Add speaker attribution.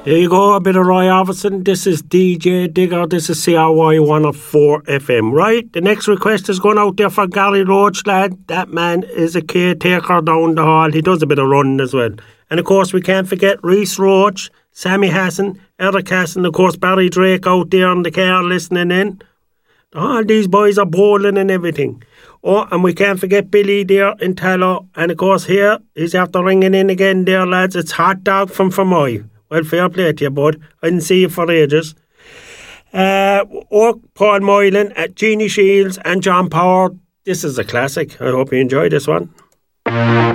Speaker 1: There you go, a bit of Roy Orbison. This is DJ Digger. This is CRY 104 FM. Right, the next request is going out there for Gary Roach, lad. That man is a caretaker down the hall. He does a bit of running as well. And of course, we can't forget Reese Roach, Sammy Hassan, Eric Hassan, of course, Barry Drake out there in the car listening in. All these boys are bowling and everything. Oh, and we can't forget Billy there in Tallow. And of course, here, he's after ringing in again there, lads. It's Hot Dog from Fermoy. Well, fair play to you, bud. I didn't see you for ages. Paul Moylan, Jeannie Shields and John Power. This is a classic. I hope you enjoy this one.